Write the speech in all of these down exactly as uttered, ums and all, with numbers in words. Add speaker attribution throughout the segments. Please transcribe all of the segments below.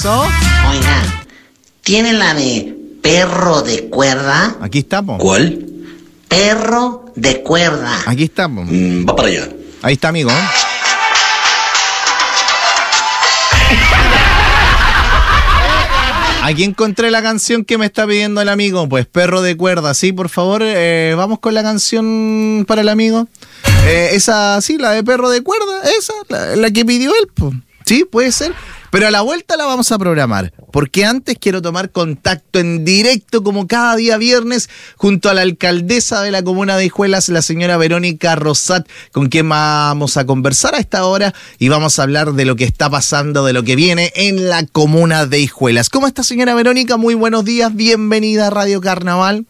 Speaker 1: pasó?
Speaker 2: Oiga, ¿tiene la de perro de cuerda?
Speaker 1: Aquí estamos.
Speaker 3: ¿Cuál?
Speaker 2: Perro de cuerda.
Speaker 1: Aquí estamos.
Speaker 3: Mm, va para allá.
Speaker 1: Ahí está, amigo. Aquí encontré la canción que me está pidiendo el amigo. Pues perro de cuerda, sí, por favor. Eh, vamos con la canción para el amigo. Eh, esa, sí, la de perro de cuerda, esa, la, la que pidió él. Po. Sí, puede ser. Pero a la vuelta la vamos a programar, porque antes quiero tomar contacto en directo, como cada día viernes, junto a la alcaldesa de la comuna de Hijuelas, la señora Verónica Rosat, con quien vamos a conversar a esta hora y vamos a hablar de lo que está pasando, de lo que viene en la comuna de Hijuelas. ¿Cómo está, señora Verónica? Muy buenos días, bienvenida a Radio Carnaval.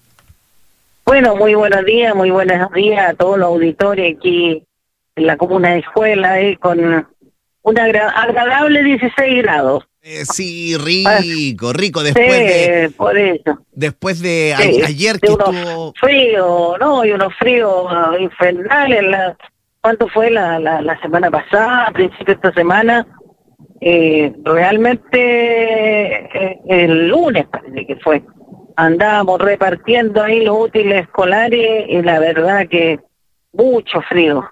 Speaker 4: Bueno, muy buenos días, muy buenos días a todos los auditores aquí en la comuna de Hijuelas, eh, con un agra- agradable dieciséis grados.
Speaker 1: Eh, sí, rico, rico. Después
Speaker 4: sí,
Speaker 1: de
Speaker 4: por eso.
Speaker 1: después de a-
Speaker 4: Sí,
Speaker 1: ayer
Speaker 4: de
Speaker 1: que
Speaker 4: unos
Speaker 1: estuvo...
Speaker 4: fríos, ¿no? Y unos fríos uh, infernales. La, ¿Cuánto fue la, la, la semana pasada, a principio de esta semana? Eh, realmente eh, el lunes parece que fue. Andábamos repartiendo ahí los útiles escolares y la verdad que mucho frío.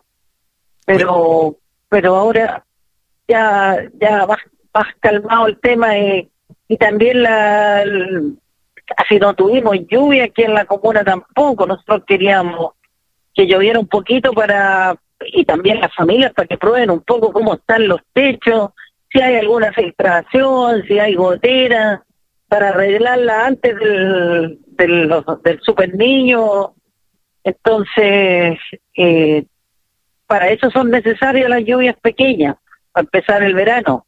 Speaker 4: Pero, pero ahora ya ya más, más calmado el tema y, y también la el, así no tuvimos lluvia aquí en la comuna tampoco. Nosotros queríamos que lloviera un poquito para, y también las familias para que prueben un poco cómo están los techos, si hay alguna filtración, si hay gotera, para arreglarla antes del del, del super niño. Entonces eh, para eso son necesarias las lluvias pequeñas, para empezar el verano.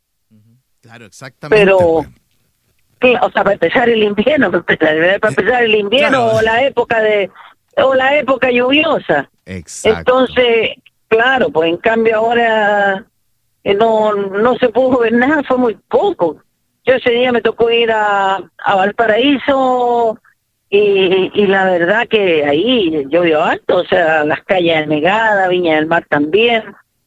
Speaker 1: Claro, exactamente.
Speaker 4: Pero, pues. o sea, para empezar el invierno, para empezar, para empezar el invierno
Speaker 1: Claro.
Speaker 4: o la época de, o la época lluviosa.
Speaker 1: Exacto.
Speaker 4: Entonces, claro, pues en cambio ahora eh, no no se pudo ver nada, fue muy poco. Yo ese día me tocó ir a, a Valparaíso y, y la verdad que ahí llovió alto, o sea, las calles anegadas, Viña del Mar también.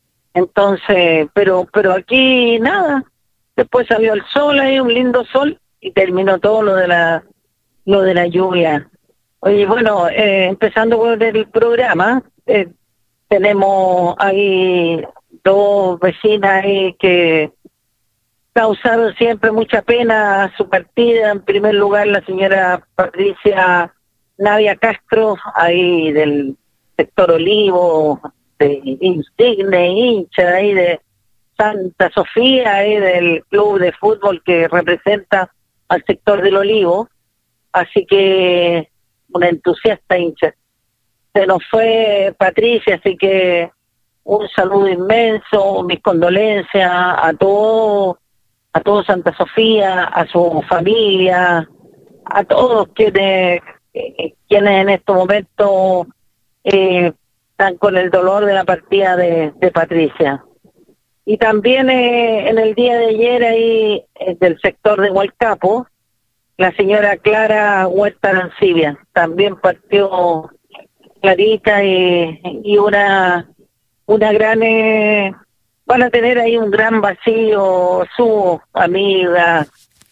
Speaker 4: Entonces, pero pero aquí nada. Después salió el sol ahí, un lindo sol, y terminó todo lo de la lo de la lluvia. Oye, bueno, eh, empezando con el programa, eh, tenemos ahí dos vecinas ahí que causaron siempre mucha pena su partida. En primer lugar, la señora Patricia Navia Castro, ahí del sector Olivo, de Insigne, hincha ahí de Santa Sofía, ahí del club de fútbol que representa al sector del Olivo, así que una entusiasta hincha. Se nos fue Patricia, así que un saludo inmenso, mis condolencias a todo, a todo Santa Sofía, a su familia, a todos quienes, eh, quienes en estos momentos eh, están con el dolor de la partida de, de Patricia. Y también eh, en el día de ayer ahí eh, del sector de Hualcapo, la señora Clara Huerta Arancibia también partió clarita y, y una una gran eh, van a tener ahí un gran vacío sus amigas,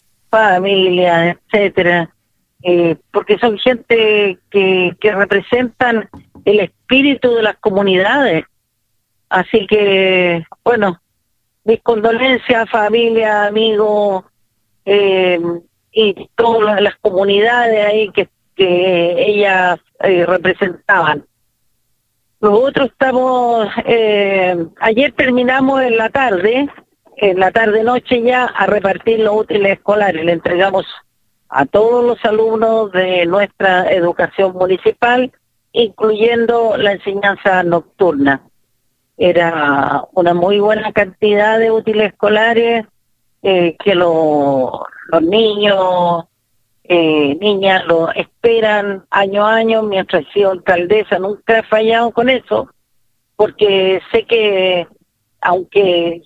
Speaker 4: familia, etcétera, eh, porque son gente que, que representan el espíritu de las comunidades. Así que, bueno, mis condolencias, familia, amigos, eh, y todas las comunidades ahí que, que ellas eh, representaban. Nosotros estamos, eh, ayer terminamos en la tarde, en la tarde-noche ya, a repartir los útiles escolares. Le entregamos a todos los alumnos de nuestra educación municipal, incluyendo la enseñanza nocturna. Era una muy buena cantidad de útiles escolares eh, que lo, los niños, eh, niñas lo esperan año a año. Mientras he sido alcaldesa nunca he fallado con eso, porque sé que aunque